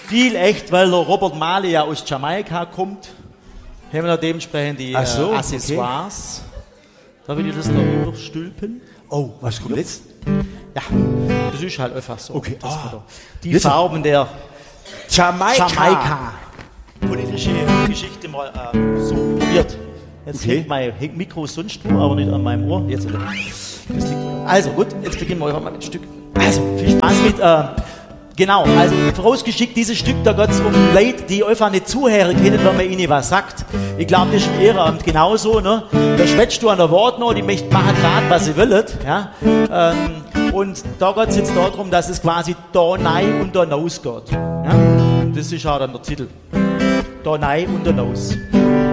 Stil echt, weil der Robert Marley ja aus Jamaika kommt. Haben wir da dementsprechend die Accessoires. Okay. Da will ich das da überstülpen. Oh, was kommt jetzt? Ja, das ist halt einfach so. Okay. Die jetzt Farben der Jamaika. Politische Geschichte mal so probiert. Jetzt hängt mein Mikro sonst wo, aber nicht an meinem Ohr. Jetzt, also gut, jetzt beginnen wir mal mit dem Stück. Also, viel Spaß mit, genau, also vorausgeschickt, dieses Stück, da geht es um Leute, die einfach nicht zuhören können, wenn man ihnen was sagt. Ich glaube, das ist im Ehrenamt genauso, ne? Da schwätzt du an der Wort noch, die möchten machen gerade, was sie wollen, ja? Und da geht es jetzt darum, dass es quasi da rein und da raus geht. Ja? Und das ist auch dann der Titel. Da rein und da raus.